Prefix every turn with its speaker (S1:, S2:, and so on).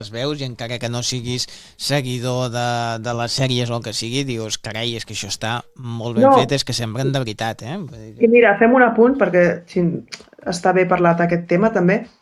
S1: les veus i encara que no siguis seguidor de les sèries o el que sigui, dius, carai, és que això està molt ben fet,
S2: No,
S1: és que semblen de veritat, eh? Vull dir
S2: i
S1: que...
S2: mira, fem un apunt, perquè si està bé parlat aquest tema també.